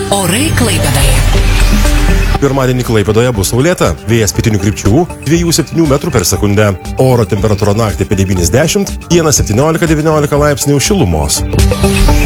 Orai Klaipėdoje. Pirmadienį Klaipėdoje bus saulėta, vėjas pietinių krypčių 2–7 metrų per sekundę. Oro temperatūra naktį apie 9–10, dieną 17–19 laipsnių šilumos.